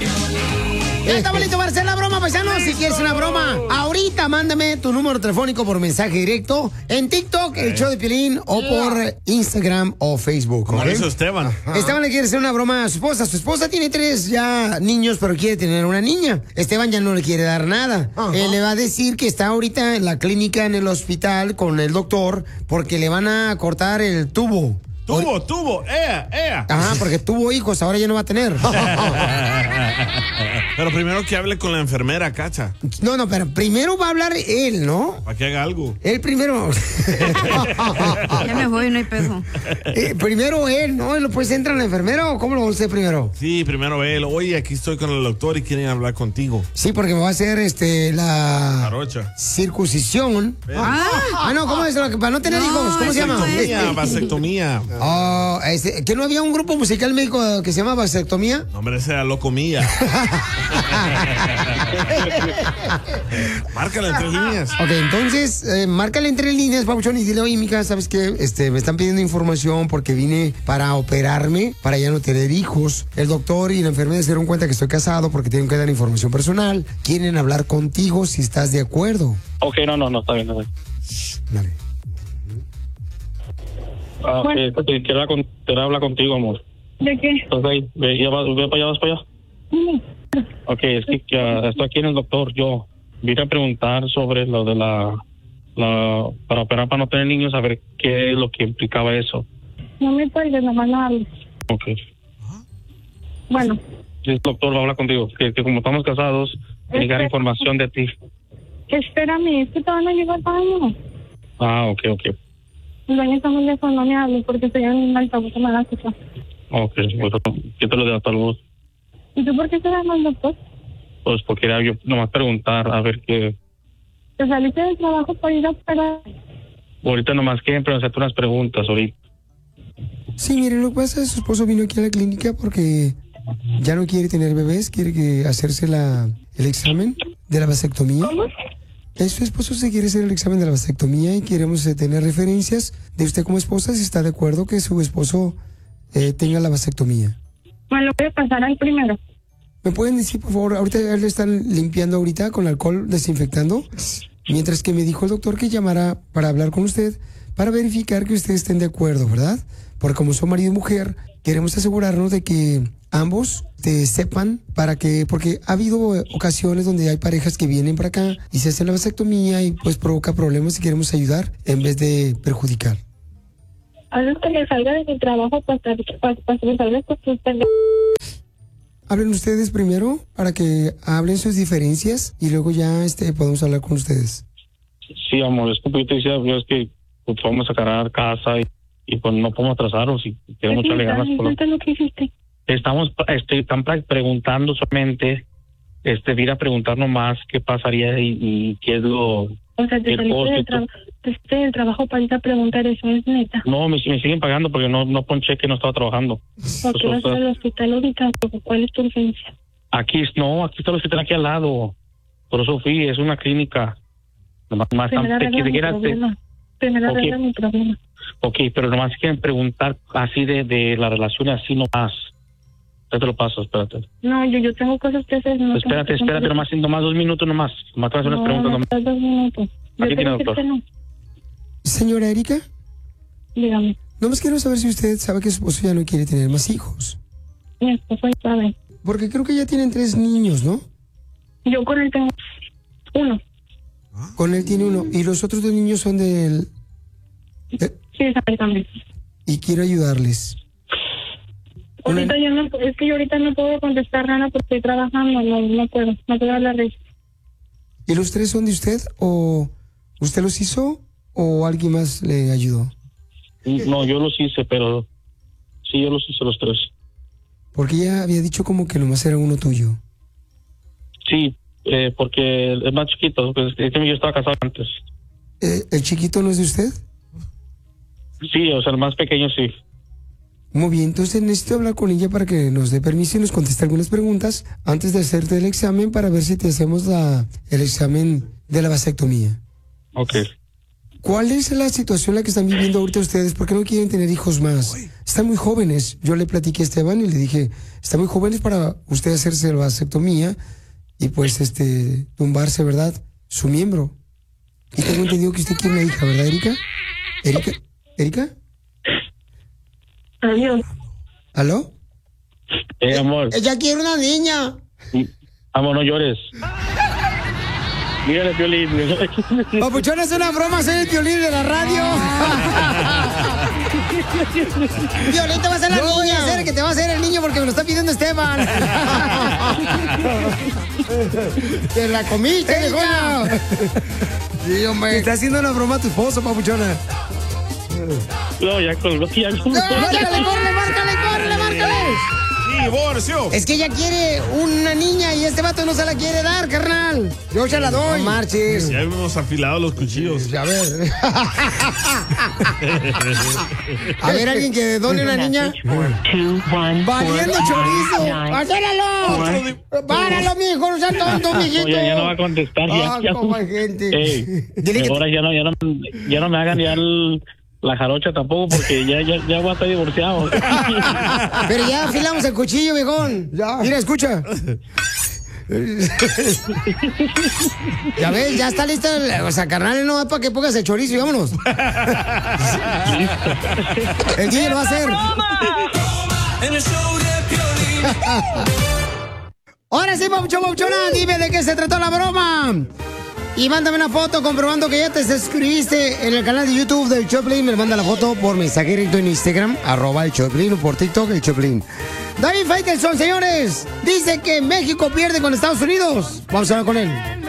Ya estamos listos para hacer la broma, paisanos. Si quieres una broma, ahorita mándame tu número telefónico por mensaje directo en TikTok, el show de Piolín, o por Instagram o Facebook. Como hizo Esteban. Esteban le quiere hacer una broma a su esposa. Su esposa tiene 3 ya niños, pero quiere tener una niña. Esteban ya no le quiere dar nada. Él le va a decir que está ahorita en la clínica, en el hospital, con el doctor, porque le van a cortar el tubo. Tubo, ea. Ajá, porque tuvo hijos, ahora ya no va a tener. Pero primero que hable con la enfermera, Cacha. No, pero primero va a hablar él, ¿no? Para que haga algo. Él primero. Ya me voy, no hay peso. Primero él, ¿no? ¿Pues entra la enfermera o cómo lo va a hacer primero? Sí, primero él. Oye, aquí estoy con el doctor y quieren hablar contigo. Sí, porque me va a hacer la Jarocha. Circuncisión. No, ¿cómo es? Para no tener hijos, ¿cómo se llama? Vasectomía. ¿Que no había un grupo musical médico que se llama Vasectomía? No, hombre, ese era Locomía. Márcale entre líneas. Ok, entonces, márcale entre líneas, Pabuchón, y dile, oye, mija, ¿sabes qué? Me están pidiendo información porque vine para operarme, para ya no tener hijos. El doctor y la enfermera se dieron cuenta que estoy casado porque tienen que dar información personal. Quieren hablar contigo si estás de acuerdo. Ok, no, está bien. Dale. Quiero hablar contigo, amor. ¿De qué? ¿Estás ahí? ¿Vas para allá? Ok, es que estoy aquí en el doctor. Yo vine a preguntar sobre lo de para operar para no tener niños, a ver qué es lo que implicaba eso. No me cuelgues, nomás no hables. Ok. Bueno. El doctor va a hablar contigo, que como estamos casados, llegar información de ti. Espérame, es que te van a llegar baño. Ok. El baño está muy lejos, no me hables porque estoy en un altavoz, me da cosa. Ok, bueno, quítalo de altavoz. ¿Y tú por qué te llamas al doctor? Pues porque era yo nomás preguntar, a ver qué... ¿Te saliste del trabajo para ir a operar? Ahorita nomás quieren hacerte unas preguntas, ahorita. Sí, mire, lo que pasa es que su esposo vino aquí a la clínica porque ya no quiere tener bebés, quiere hacerse el examen de la vasectomía. ¿Cómo? Su esposo se quiere hacer el examen de la vasectomía y queremos tener referencias de usted como esposa, si está de acuerdo que su esposo tenga la vasectomía. Me lo voy a pasar al primero. ¿Me pueden decir, por favor, ahorita le están limpiando ahorita con alcohol, desinfectando? Mientras que me dijo el doctor que llamara para hablar con usted, para verificar que ustedes estén de acuerdo, ¿verdad? Porque como son marido y mujer, queremos asegurarnos de que ambos sepan porque ha habido ocasiones donde hay parejas que vienen para acá y se hacen la vasectomía y pues provoca problemas y queremos ayudar en vez de perjudicar. Antes que me salga de mi trabajo para que me salga con sus Hablen ustedes primero para que hablen sus diferencias y luego ya podemos hablar con ustedes. Sí, amor, es que yo te decía, es que pues, vamos a cargar casa y pues no podemos atrasarnos y queremos echarle ganas. Lo que hiciste. Están preguntando solamente, ir a preguntar nomás qué pasaría y qué es lo... O sea, te saliste del trabajo para ir a preguntar eso, ¿es neta? No, me siguen pagando porque no ponché que no estaba trabajando. ¿Por qué vas al hospital ahorita? ¿Cuál es tu urgencia? Aquí está el hospital aquí al lado. Por eso fui, es una clínica. Nomás Primero arregla mi problema. Ok, pero nomás quieren preguntar así de la relación, así nomás. Ya te lo paso, espérate. No, yo tengo cosas que hacer. No espérate, nomás 2 minutos nomás. Nomás te voy a hacer unas preguntas nomás. 2 minutos. Aquí tiene, doctor. No. Señora Erika. Dígame. Nomás quiero saber si usted sabe que su esposo ya no quiere tener más hijos. Mi esposo sabe. Porque creo que ya tienen 3 niños, ¿no? Yo con él tengo 1. Con él tiene 1. ¿Y los otros 2 niños son de él? Sí, sabe también. Y quiero ayudarles. Ahorita yo ahorita no puedo contestar nada porque estoy trabajando, no puedo hablar de eso. ¿Y los 3 son de usted o usted los hizo o alguien más le ayudó? No, yo los hice, pero sí, yo los hice los 3. Porque ella había dicho como que nomás era uno tuyo. Sí, porque es más chiquito, pues, yo estaba casado antes. ¿El chiquito no es de usted? Sí, o sea, el más pequeño sí. Muy bien, entonces necesito hablar con ella para que nos dé permiso y nos conteste algunas preguntas antes de hacerte el examen para ver si te hacemos el examen de la vasectomía. Ok. ¿cuál es la situación en la que están viviendo ahorita ustedes? ¿Por qué no quieren tener hijos más? Están muy jóvenes. Yo le platiqué a Esteban y le dije, están muy jóvenes para usted hacerse la vasectomía y pues tumbarse, ¿verdad? Su miembro. Y tengo entendido que usted quiere una hija, ¿verdad, Erika? ¿Erika? Adiós. ¿Aló? Amor. Ella quiere una niña. Amor, no llores. Dígale, Piolín. Papuchón, es una broma, soy el Piolín de la radio. Piolín te va a hacer la niña. Voy a hacer que te va a hacer el niño porque me lo está pidiendo Esteban. Te la comiste, Esteban. Sí, hombre. Está haciendo una broma a tu esposo, papuchona. No, ya colgó. ¡Márcale! ¡Divorcio! Es que ella quiere una niña y este vato no se la quiere dar, carnal. Yo se la doy. No marches. Ya hemos afilado los cuchillos. A ver. A ver, alguien que done una niña. ¡Valiendo chorizo! ¡Acéralo! ¡Páralo, mijo! ¡No seas tonto, mijito! Oye, ya no va a contestar. Ya como hay gente. Dile que ahora ya no me hagan ya la jarocha tampoco porque ya voy a estar divorciado. Pero ya afilamos el cuchillo, viejón. Ya. Mira, escucha. Ya ves, ya está lista. O sea, carnal, no va para que pongas el chorizo y vámonos. El DJ lo va a hacer. Ahora sí, Papuchona, dime de qué se trató la broma. Y mándame una foto comprobando que ya te suscribiste en el canal de YouTube del Choplin. Me manda la foto por mensaje directo en Instagram, @el Choplin, o por TikTok, el Choplin. David Faitelson, señores, dice que México pierde con Estados Unidos. Vamos a hablar con él.